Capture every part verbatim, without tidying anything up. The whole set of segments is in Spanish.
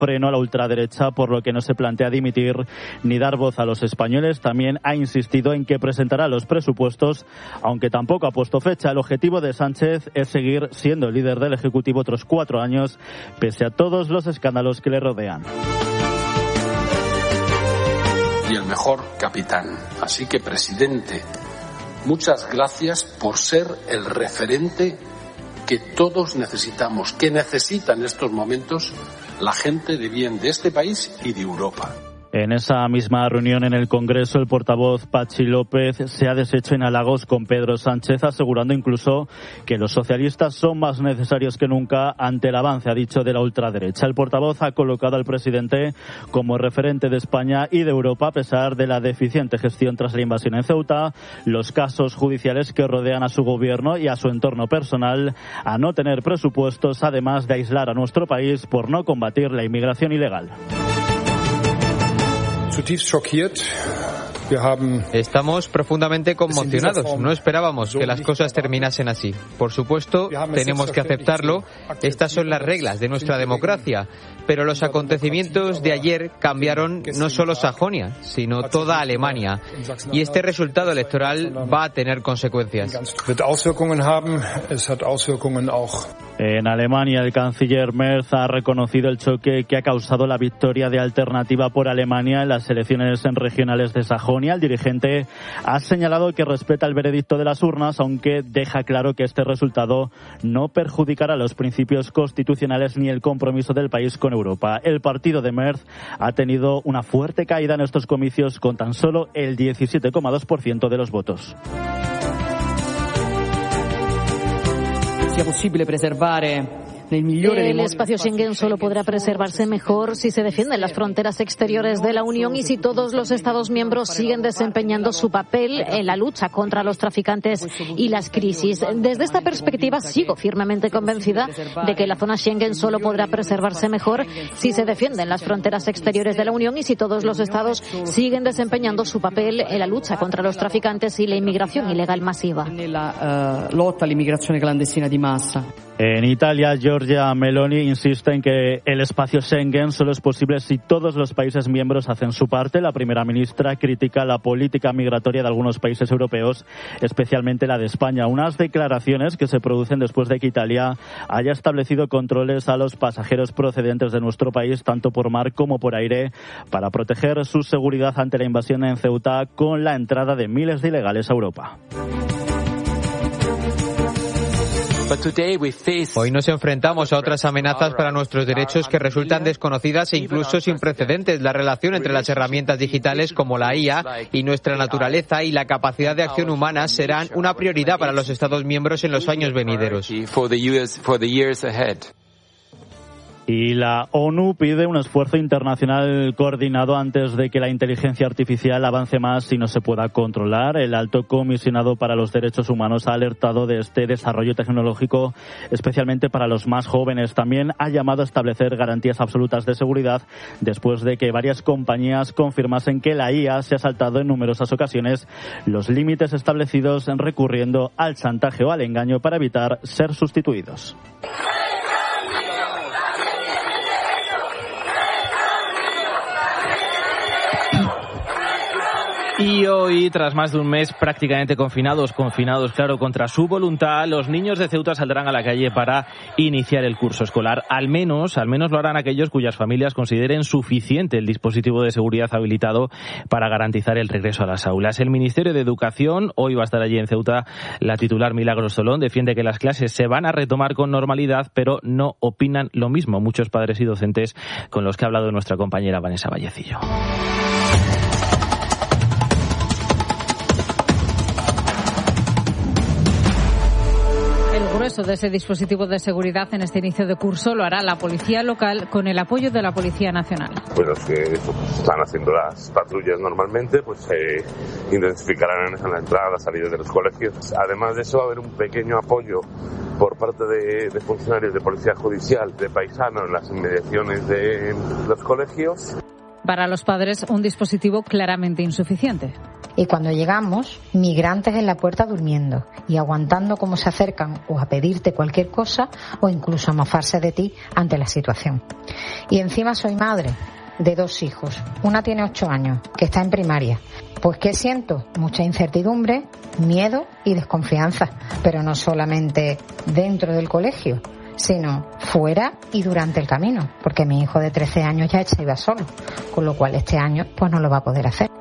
freno a la ultraderecha, por lo que no se plantea dimitir ni dar voz a los españoles. También ha insistido en que presentará los presupuestos, aunque tampoco ha puesto fecha. El objetivo de Sánchez es seguir siendo el líder del Ejecutivo otros cuatro años, pese a todos los escándalos que le rodean. Y el mejor capitán. Así que, presidente, muchas gracias por ser el referente que todos necesitamos, que necesita en estos momentos la gente de bien de este país y de Europa. En esa misma reunión en el Congreso, el portavoz Patxi López se ha deshecho en halagos con Pedro Sánchez, asegurando incluso que los socialistas son más necesarios que nunca ante el avance, ha dicho, de la ultraderecha. El portavoz ha colocado al presidente como referente de España y de Europa, a pesar de la deficiente gestión tras la invasión en Ceuta, los casos judiciales que rodean a su gobierno y a su entorno personal, a no tener presupuestos, además de aislar a nuestro país por no combatir la inmigración ilegal. Estamos profundamente conmocionados. No esperábamos que las cosas terminasen así. Por supuesto, tenemos que aceptarlo. Estas son las reglas de nuestra democracia. Pero los acontecimientos de ayer cambiaron no solo Sajonia, sino toda Alemania. Y este resultado electoral va a tener consecuencias. En Alemania, el canciller Merz ha reconocido el choque que ha causado la victoria de Alternativa por Alemania en las elecciones regionales de Sajonia. El dirigente ha señalado que respeta el veredicto de las urnas, aunque deja claro que este resultado no perjudicará los principios constitucionales ni el compromiso del país con Europa. El partido de Merz ha tenido una fuerte caída en estos comicios, con tan solo el diecisiete coma dos por ciento de los votos. Sia possibile preservare El espacio Schengen solo podrá preservarse mejor si se defienden las fronteras exteriores de la Unión y si todos los Estados miembros siguen desempeñando su papel en la lucha contra los traficantes y las crisis. Desde esta perspectiva, sigo firmemente convencida de que la zona Schengen solo podrá preservarse mejor si se defienden las fronteras exteriores de la Unión y si todos los Estados siguen desempeñando su papel en la lucha contra los traficantes y la inmigración ilegal masiva. Nella uh, lotta all'immigrazione clandestina di massa. En Italia, Giorgia Meloni insiste en que el espacio Schengen solo es posible si todos los países miembros hacen su parte. La primera ministra critica la política migratoria de algunos países europeos, especialmente la de España. Unas declaraciones que se producen después de que Italia haya establecido controles a los pasajeros procedentes de nuestro país, tanto por mar como por aire, para proteger su seguridad ante la invasión en Ceuta con la entrada de miles de ilegales a Europa. Hoy nos enfrentamos a otras amenazas para nuestros derechos que resultan desconocidas e incluso sin precedentes. La relación entre las herramientas digitales como la I A y nuestra naturaleza y la capacidad de acción humana serán una prioridad para los Estados miembros en los años venideros. Y la ONU pide un esfuerzo internacional coordinado antes de que la inteligencia artificial avance más y no se pueda controlar. El alto comisionado para los derechos humanos ha alertado de este desarrollo tecnológico, especialmente para los más jóvenes. También ha llamado a establecer garantías absolutas de seguridad después de que varias compañías confirmasen que la I A se ha saltado en numerosas ocasiones los límites establecidos, recurriendo al chantaje o al engaño para evitar ser sustituidos. Y hoy, tras más de un mes prácticamente confinados, confinados, claro, contra su voluntad, los niños de Ceuta saldrán a la calle para iniciar el curso escolar. Al menos, al menos lo harán aquellos cuyas familias consideren suficiente el dispositivo de seguridad habilitado para garantizar el regreso a las aulas. El Ministerio de Educación, hoy va a estar allí en Ceuta la titular Milagros Solón, defiende que las clases se van a retomar con normalidad, pero no opinan lo mismo muchos padres y docentes con los que ha hablado nuestra compañera Vanessa Vallecillo. El grueso de ese dispositivo de seguridad en este inicio de curso lo hará la policía local con el apoyo de la Policía Nacional. Pues los que están haciendo las patrullas normalmente, pues se eh, intensificarán en la entrada y la salida de los colegios. Además de eso, va a haber un pequeño apoyo por parte de, de funcionarios de Policía Judicial de Paisano en las inmediaciones de los colegios. Para los padres, un dispositivo claramente insuficiente. Y cuando llegamos, migrantes en la puerta durmiendo y aguantando cómo se acercan o a pedirte cualquier cosa o incluso a mofarse de ti ante la situación. Y encima soy madre de dos hijos. Una tiene ocho años, que está en primaria. Pues ¿qué siento? Mucha incertidumbre, miedo y desconfianza. Pero no solamente dentro del colegio, sino fuera y durante el camino. Porque mi hijo de trece años ya se iba solo, con lo cual este año pues no lo va a poder hacer.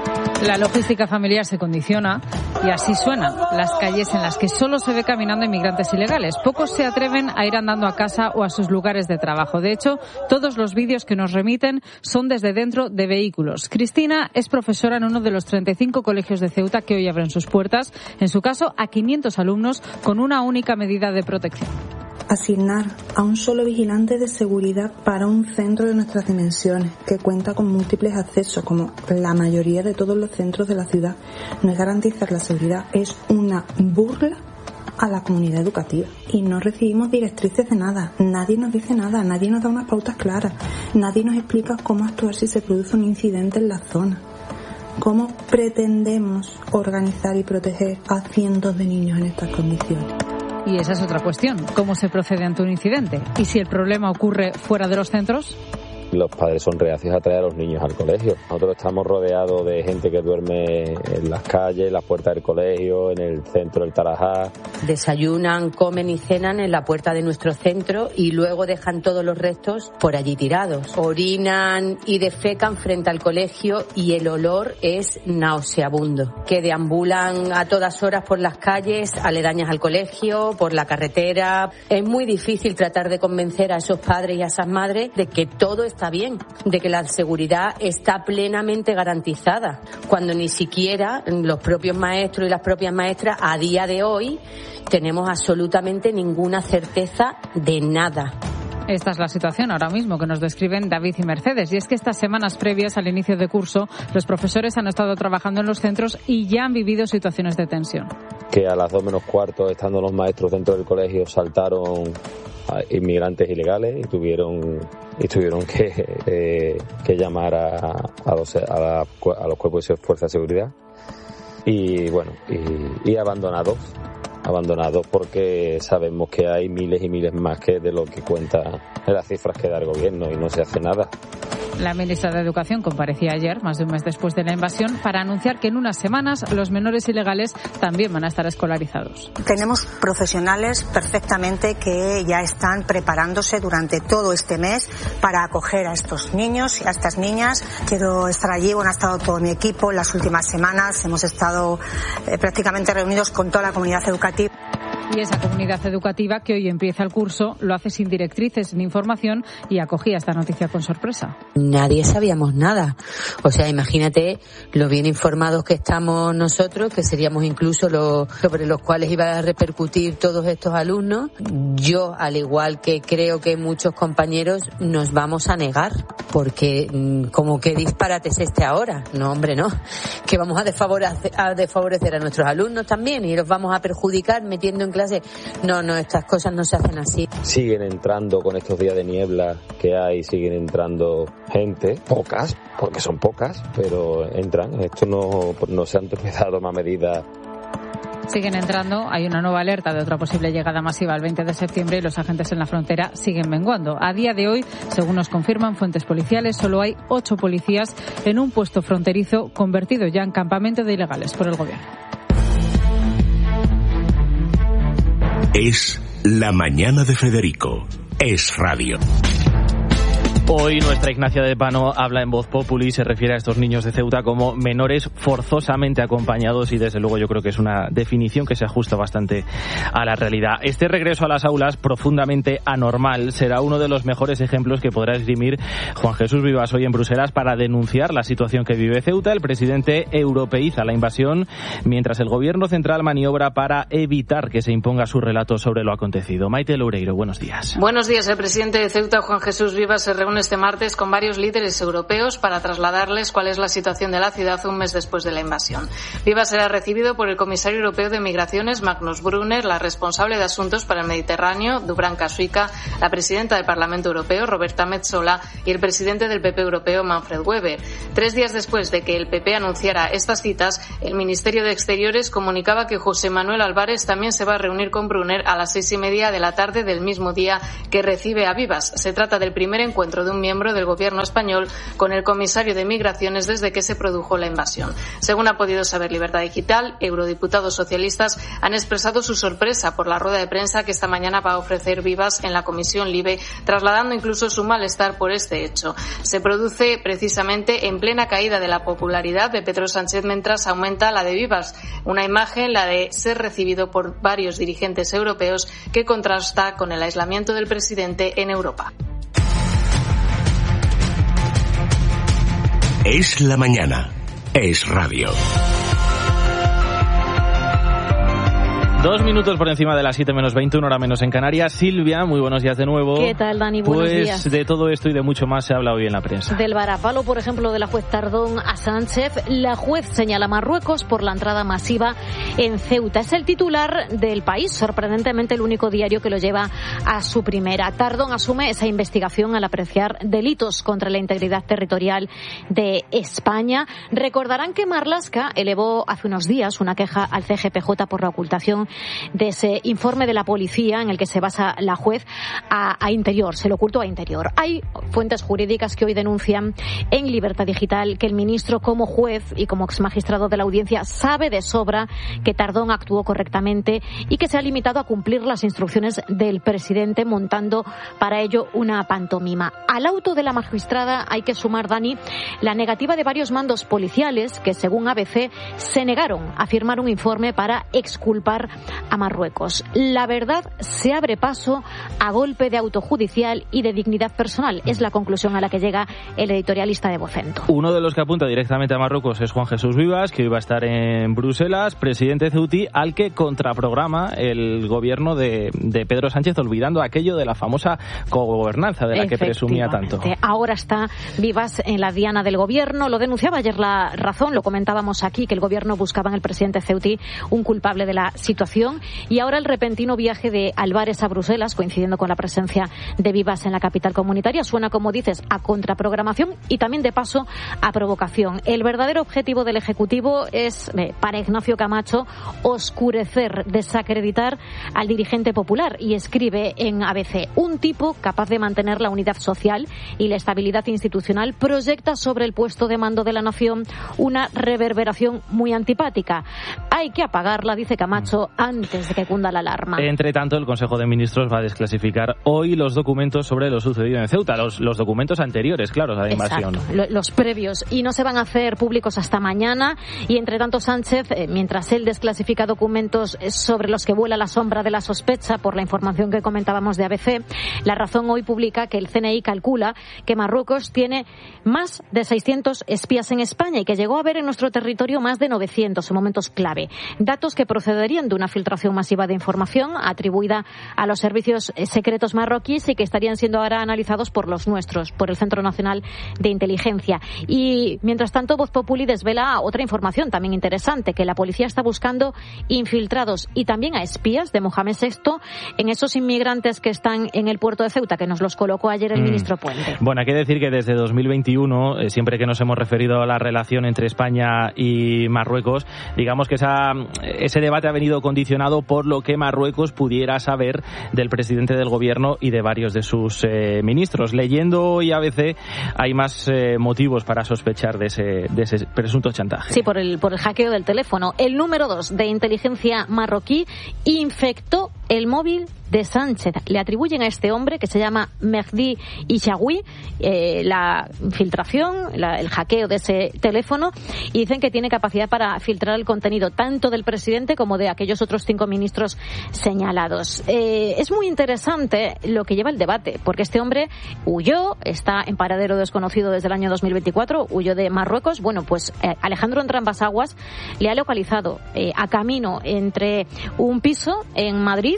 La logística familiar se condiciona y así suenan las calles en las que solo se ve caminando inmigrantes ilegales. Pocos se atreven a ir andando a casa o a sus lugares de trabajo. De hecho, todos los vídeos que nos remiten son desde dentro de vehículos. Cristina es profesora en uno de los treinta y cinco colegios de Ceuta que hoy abren sus puertas, en su caso a quinientos alumnos con una única medida de protección. Asignar a un solo vigilante de seguridad para un centro de nuestras dimensiones, que cuenta con múltiples accesos, como la mayoría de todos los centros de la ciudad. No es garantizar la seguridad, es una burla a la comunidad educativa. Y no recibimos directrices de nada, nadie nos dice nada, nadie nos da unas pautas claras, nadie nos explica cómo actuar si se produce un incidente en la zona. ¿Cómo pretendemos organizar y proteger a cientos de niños en estas condiciones? Y esa es otra cuestión, ¿cómo se procede ante un incidente? ¿Y si el problema ocurre fuera de los centros? Los padres son reacios a traer a los niños al colegio. Nosotros estamos rodeados de gente que duerme en las calles, en las puertas del colegio, en el centro del Tarajá. Desayunan, comen y cenan en la puerta de nuestro centro y luego dejan todos los restos por allí tirados. Orinan y defecan frente al colegio y el olor es nauseabundo. Que deambulan a todas horas por las calles, aledañas al colegio, por la carretera. Es muy difícil tratar de convencer a esos padres y a esas madres de que todo está bien, de que la seguridad está plenamente garantizada, cuando ni siquiera los propios maestros y las propias maestras a día de hoy tenemos absolutamente ninguna certeza de nada. Esta es la situación ahora mismo que nos describen David y Mercedes. Y es que estas semanas previas al inicio de curso, los profesores han estado trabajando en los centros y ya han vivido situaciones de tensión. Que a las dos menos cuarto, estando los maestros dentro del colegio, saltaron a inmigrantes ilegales y tuvieron y tuvieron que, eh, que llamar a, a, los, a, la, a los cuerpos de fuerza de seguridad. Y bueno, y, y abandonados. abandonados porque sabemos que hay miles y miles más que de lo que cuenta en las cifras que da el gobierno y no se hace nada. La ministra de Educación comparecía ayer, más de un mes después de la invasión, para anunciar que en unas semanas los menores ilegales también van a estar escolarizados. Tenemos profesionales perfectamente que ya están preparándose durante todo este mes para acoger a estos niños y a estas niñas. Quiero estar allí, bueno, ha estado todo mi equipo en las últimas semanas, hemos estado eh, prácticamente reunidos con toda la comunidad educativa. Y esa comunidad educativa que hoy empieza el curso lo hace sin directrices, sin información y acogía esta noticia con sorpresa. Nadie sabíamos nada. O sea, imagínate lo bien informados que estamos nosotros, que seríamos incluso los sobre los cuales iban a repercutir todos estos alumnos. Yo, al igual que creo que muchos compañeros, nos vamos a negar. Porque, como qué disparate es este ahora. No, hombre, no. Que vamos a desfavorecer, a desfavorecer a nuestros alumnos también y los vamos a perjudicar metiendo en clase. No, no, estas cosas no se hacen así. Siguen entrando con estos días de niebla que hay, siguen entrando gente, pocas, porque son pocas, pero entran. Esto no, no se han empezado más medidas. Siguen entrando, hay una nueva alerta de otra posible llegada masiva el veinte de septiembre y los agentes en la frontera siguen menguando. A día de hoy, según nos confirman fuentes policiales, solo hay ocho policías en un puesto fronterizo convertido ya en campamento de ilegales por el gobierno. Es la mañana de Federico. Es radio. Hoy nuestra Ignacia de Pano habla en Voz Populi y se refiere a estos niños de Ceuta como menores forzosamente acompañados y desde luego yo creo que es una definición que se ajusta bastante a la realidad. Este regreso a las aulas profundamente anormal será uno de los mejores ejemplos que podrá esgrimir Juan Jesús Vivas hoy en Bruselas para denunciar la situación que vive Ceuta. El presidente europeiza la invasión mientras el gobierno central maniobra para evitar que se imponga su relato sobre lo acontecido. Maite Loureiro, buenos días. Buenos días. El presidente de Ceuta, Juan Jesús Vivas, se reúne reúne este martes con varios líderes europeos para trasladarles cuál es la situación de la ciudad un mes después de la invasión. Vivas será recibido por el comisario europeo de Migraciones, Magnus Brunner, la responsable de Asuntos para el Mediterráneo, Dubravka Šuica, la presidenta del Parlamento Europeo, Roberta Metsola, y el presidente del P P europeo, Manfred Weber. Tres días después de que el P P anunciara estas citas, el Ministerio de Exteriores comunicaba que José Manuel Álvarez también se va a reunir con Brunner a las seis y media de la tarde del mismo día que recibe a Vivas. Se trata del primer encuentro de un miembro del gobierno español con el comisario de Migraciones desde que se produjo la invasión. Según ha podido saber Libertad Digital, eurodiputados socialistas han expresado su sorpresa por la rueda de prensa que esta mañana va a ofrecer Vivas en la Comisión LIBE, trasladando incluso su malestar por este hecho. Se produce precisamente en plena caída de la popularidad de Pedro Sánchez mientras aumenta la de Vivas, una imagen, la de ser recibido por varios dirigentes europeos, que contrasta con el aislamiento del presidente en Europa. Es la mañana. Es radio. Dos minutos por encima de las siete menos veinte, una hora menos en Canarias. Silvia, muy buenos días de nuevo. ¿Qué tal, Dani? Buenos pues días. De todo esto y de mucho más se habla hoy en la prensa. Del varapalo, por ejemplo, de la juez Tardón a Sánchez. La juez señala a Marruecos por la entrada masiva en Ceuta. Es el titular del País, sorprendentemente el único diario que lo lleva a su primera. Tardón asume esa investigación al apreciar delitos contra la integridad territorial de España. Recordarán que Marlaska elevó hace unos días una queja al C G P J por la ocultación de ese informe de la policía en el que se basa la juez a, a Interior, se lo ocultó a Interior. Hay fuentes jurídicas que hoy denuncian en Libertad Digital que el ministro, como juez y como exmagistrado de la audiencia, sabe de sobra que Tardón actuó correctamente y que se ha limitado a cumplir las instrucciones del presidente, montando para ello una pantomima. Al auto de la magistrada hay que sumar, Dani, la negativa de varios mandos policiales que, según A B C, se negaron a firmar un informe para exculpar a Marruecos. La verdad se abre paso a golpe de autojudicial y de dignidad personal. Es la conclusión a la que llega el editorialista de Vocento. Uno de los que apunta directamente a Marruecos es Juan Jesús Vivas, que hoy va a estar en Bruselas, presidente ceutí, al que contraprograma el gobierno de, de Pedro Sánchez, olvidando aquello de la famosa cogobernanza de la que presumía tanto. Ahora está Vivas en la diana del gobierno. Lo denunciaba ayer La Razón, lo comentábamos aquí, que el gobierno buscaba en el presidente ceutí un culpable de la situación. Y ahora el repentino viaje de Álvarez a Bruselas, coincidiendo con la presencia de Vivas en la capital comunitaria, suena, como dices, a contraprogramación y también, de paso, a provocación. El verdadero objetivo del Ejecutivo es, eh, para Ignacio Camacho, oscurecer, desacreditar al dirigente popular. Y escribe en A B C: un tipo capaz de mantener la unidad social y la estabilidad institucional proyecta sobre el puesto de mando de la nación una reverberación muy antipática. Hay que apagarla, dice Camacho, antes de que cunda la alarma. Entre tanto, el Consejo de Ministros va a desclasificar hoy los documentos sobre lo sucedido en Ceuta, los, los documentos anteriores, claro, a la invasión. Exacto, los previos, y no se van a hacer públicos hasta mañana. Y entre tanto, Sánchez, eh, mientras él desclasifica documentos sobre los que vuela la sombra de la sospecha por la información que comentábamos de A B C, La Razón hoy publica que el C N I calcula que Marruecos tiene más de seiscientos espías en España y que llegó a haber en nuestro territorio más de novecientos en momentos clave. Datos que procederían de una filtración masiva de información atribuida a los servicios secretos marroquíes y que estarían siendo ahora analizados por los nuestros, por el Centro Nacional de Inteligencia. Y mientras tanto, Voz Populi desvela otra información también interesante, que la policía está buscando infiltrados y también a espías de Mohamed sexto en esos inmigrantes que están en el puerto de Ceuta, que nos los colocó ayer el mm. ministro Puente. Bueno, hay que decir que desde dos mil veintiuno, eh, siempre que nos hemos referido a la relación entre España y Marruecos, digamos que esa, ese debate ha venido condicionado por lo que Marruecos pudiera saber del presidente del gobierno y de varios de sus eh, ministros. Leyendo hoy A B C, hay más eh, motivos para sospechar de ese, de ese presunto chantaje. Sí, por el, por el hackeo del teléfono. El número dos de inteligencia marroquí infectó el móvil de Sánchez. Le atribuyen a este hombre, que se llama Mehdi Ishawi, eh, la filtración, la, el hackeo de ese teléfono, y dicen que tiene capacidad para filtrar el contenido tanto del presidente como de aquellos otros cinco ministros señalados. Eh, es muy interesante lo que lleva el debate, porque este hombre huyó, está en paradero desconocido desde el año dos mil veinticuatro, huyó de Marruecos. Bueno, pues eh, Alejandro Entrambas Aguas le ha localizado eh, a camino entre un piso en Madrid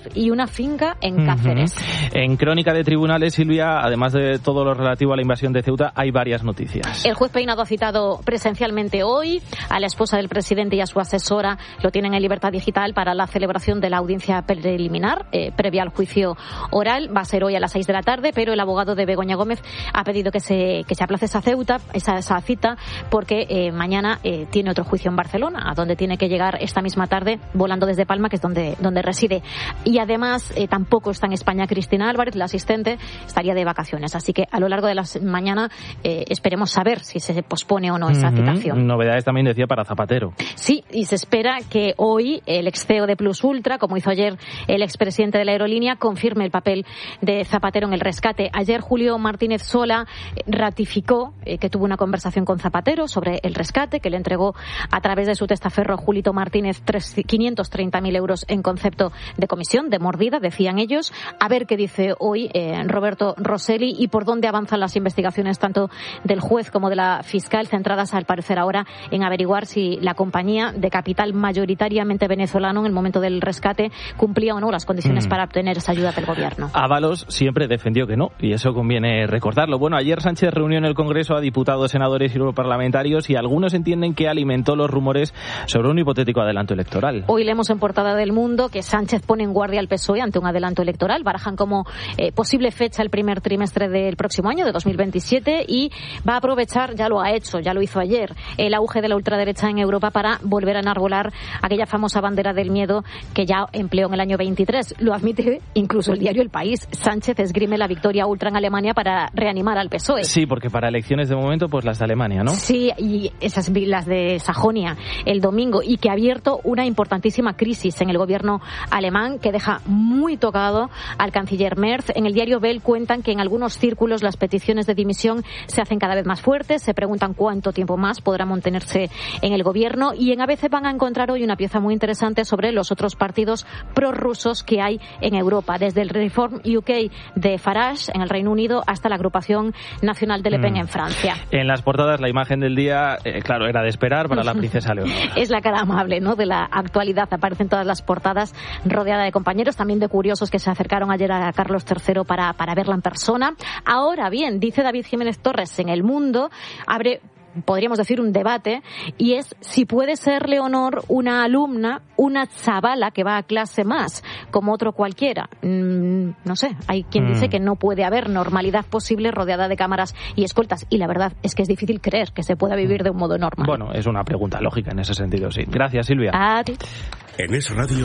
y una finca en Cáceres. Uh-huh. En Crónica de Tribunales, Silvia, además de todo lo relativo a la invasión de Ceuta, hay varias noticias. El juez Peinado ha citado presencialmente hoy a la esposa del presidente y a su asesora. Lo tienen en libertad digital para la celebración de la audiencia preliminar eh, previa al juicio oral. Va a ser hoy a las seis de la tarde, pero el abogado de Begoña Gómez ha pedido que se que se aplace esa Ceuta, esa, esa cita, porque eh, mañana eh, tiene otro juicio en Barcelona, a donde tiene que llegar esta misma tarde volando desde Palma, que es donde donde reside. Y además eh, tampoco está en España Cristina Álvarez, la asistente, estaría de vacaciones. Así que a lo largo de la mañana eh, esperemos saber si se pospone o no esa uh-huh. citación. Novedades también decía para Zapatero. Sí, y se espera que hoy el ex C E O de Plus Ultra, como hizo ayer el expresidente de la aerolínea, confirme el papel de Zapatero en el rescate. Ayer Julio Martínez Sola ratificó eh, que tuvo una conversación con Zapatero sobre el rescate, que le entregó a través de su testaferro Julito Martínez quinientos treinta mil euros en concepto de comisión, de mordida, decían ellos. A ver qué dice hoy eh, Roberto Rosselli y por dónde avanzan las investigaciones tanto del juez como de la fiscal, centradas al parecer ahora en averiguar si la compañía de capital mayoritariamente venezolano en el momento del rescate cumplía o no las condiciones mm. para obtener esa ayuda del gobierno. Ábalos siempre defendió que no, y eso conviene recordarlo. Bueno, ayer Sánchez reunió en el Congreso a diputados, senadores y europarlamentarios y algunos entienden que alimentó los rumores sobre un hipotético adelanto electoral. Hoy leemos en portada del Mundo que Sánchez pone en guardia al P S O E ante un adelanto electoral. Barajan como eh, posible fecha el primer trimestre del próximo año, de dos mil veintisiete, y va a aprovechar, ya lo ha hecho, ya lo hizo ayer, el auge de la ultraderecha en Europa para volver a enarbolar aquella famosa bandera del miedo que ya empleó en el año veintitrés. Lo admite incluso el diario El País. Sánchez esgrime la victoria ultra en Alemania para reanimar al P S O E. Sí, porque para elecciones de momento, pues las de Alemania, ¿no? Sí, y esas las de Sajonia el domingo, y que ha abierto una importantísima crisis en el gobierno alemán que deja muy tocado al canciller Merz. En el diario Bild cuentan que en algunos círculos las peticiones de dimisión se hacen cada vez más fuertes, se preguntan cuánto tiempo más podrá mantenerse en el gobierno, y en A B C van a encontrar hoy una pieza muy interesante sobre los otros partidos prorrusos que hay en Europa, desde el Reform U K de Farage en el Reino Unido hasta la agrupación nacional de Le Pen mm. en Francia. En las portadas la imagen del día, eh, claro, era de esperar para la princesa Leonor. Es la cara amable, ¿no?, de la actualidad. Aparecen todas las portadas rodeada de compañeros, también de curiosos que se acercaron ayer a Carlos tercero para, para verla en persona. Ahora bien, dice David Jiménez Torres en El Mundo, abre, podríamos decir, un debate, y es si puede ser Leonor una alumna, una chavala que va a clase más, como otro cualquiera. Mm, no sé, hay quien mm. dice que no puede haber normalidad posible rodeada de cámaras y escoltas, y la verdad es que es difícil creer que se pueda vivir de un modo normal. Bueno, es una pregunta lógica en ese sentido, sí. Gracias, Silvia. A ti. En Es Radio.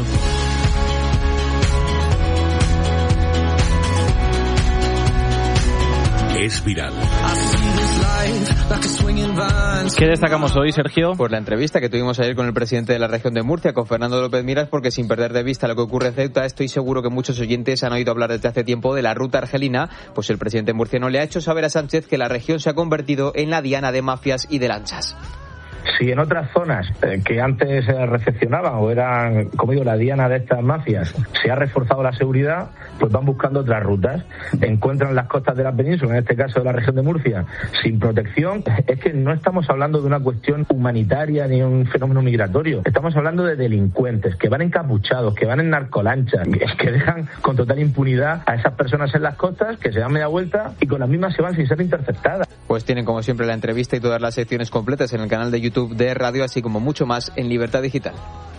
Es viral. ¿Qué destacamos hoy, Sergio? Pues la entrevista que tuvimos ayer con el presidente de la región de Murcia, con Fernando López Miras, porque sin perder de vista lo que ocurre en Ceuta, estoy seguro que muchos oyentes han oído hablar desde hace tiempo de la ruta argelina, pues el presidente murciano le ha hecho saber a Sánchez que la región se ha convertido en la diana de mafias y de lanchas. Si en otras zonas eh, que antes se recepcionaban o eran, como digo, la diana de estas mafias, se ha reforzado la seguridad, pues van buscando otras rutas. Encuentran las costas de la península, en este caso de la región de Murcia, sin protección. Es que no estamos hablando de una cuestión humanitaria ni un fenómeno migratorio. Estamos hablando de delincuentes que van encapuchados, que van en narcolanchas, que dejan con total impunidad a esas personas en las costas, que se dan media vuelta y con las mismas se van sin ser interceptadas. Pues tienen, como siempre, la entrevista y todas las secciones completas en el canal de YouTube de Radio, así como mucho más en Libertad Digital.